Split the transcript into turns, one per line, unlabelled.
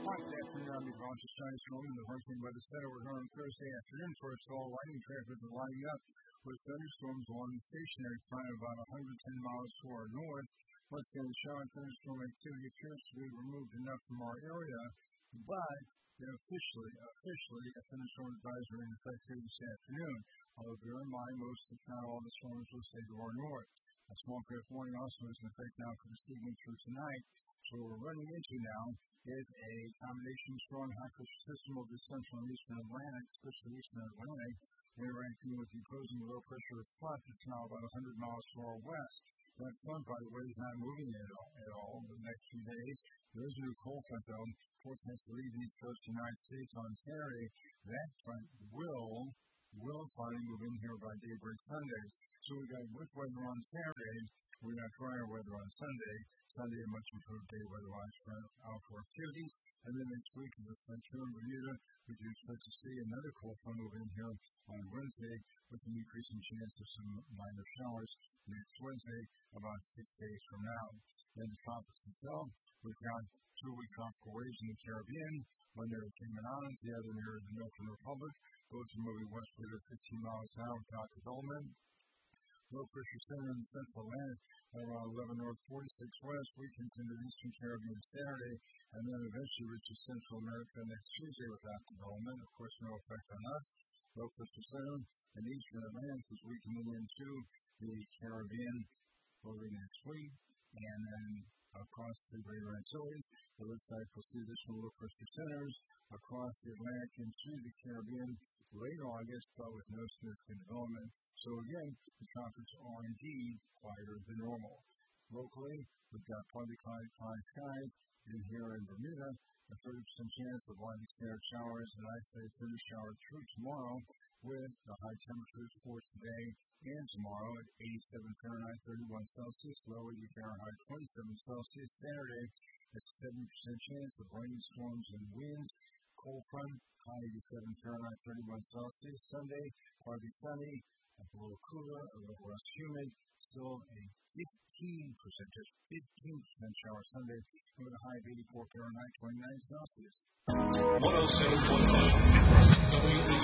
afternoon, I'm your Bronx Science Room in the Hurricane Weather Center. We're going on Thursday afternoon. First of all, lightning traffic is lining up with thunderstorms along the stationary front about 110 miles to our north. Once again, the shower and thunderstorm activity appears to be removed enough from our area, but officially, a thunderstorm advisory in effect here this afternoon. Although bear in mind, most, if not all, the storms will stay to our north. A small craft warning also is in effect now for this evening through tonight. So what we're running into now is a combination strong high pressure system of the central and eastern Atlantic, especially eastern Atlantic, interacting with the opposing low pressure front that's now about 100 miles to our west. That front, by the way, is not moving at all in the next few days. There is a new cold front, though, forecast to leave the east coast of the United States on Saturday. That front will finally move in here by daybreak Sunday. So we got wet weather on Saturday. We got drier weather on Sunday. Sunday, a much improved day weather-wise for outdoor activities. And then next week, in the Ventura and Bermuda, we do expect to see another cold front move in here on Wednesday with an increasing chance of some minor showers next Wednesday, about 6 days from now. In the tropics itself, we've got 2-week tropical waves in the Caribbean, one near the Cayman Islands, the other near the Dominican Republic. Both are moving westward at 15 miles an hour without development. Low pressure center in the central Atlantic at around 11 north, 46 west, weakens into the eastern Caribbean Saturday, and then eventually reaches Central America next Tuesday without development. Of course, no effect on us. Low pressure center in the eastern Atlantic is weakening into the Caribbean early next week, and then across the Greater Antilles, it looks like we'll see additional low pressure centers across the Atlantic into the Caribbean late August, but with no significant development. So again, the tropics are indeed quieter than normal. Locally, we've got partly cloudy skies in here in Bermuda, a 30% chance of lightning scattered showers and isolated thunder showers through tomorrow, with the high temperatures for today and tomorrow at 87 Fahrenheit, 31 Celsius, low 80 Fahrenheit, 27 Celsius. Saturday, a 70% chance of rain, storms, and winds. Cold front, high 87 Fahrenheit, 31 Celsius. Sunday, partly sunny, a little cooler, a little less humid. Still a 15% shower Sunday with a high of 84 Fahrenheit, 29 Celsius. 107.5.